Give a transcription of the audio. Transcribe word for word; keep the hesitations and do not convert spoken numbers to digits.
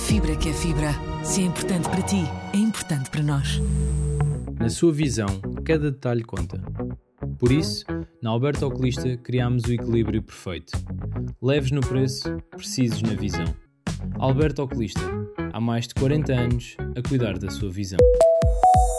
Fibra que é fibra. Se é importante para ti, é importante para nós. Na sua visão, cada detalhe conta. Por isso, na Alberto Oculista criámos o equilíbrio perfeito. Leves no preço, precisos na visão. Alberto Oculista, há mais de quarenta anos a cuidar da sua visão.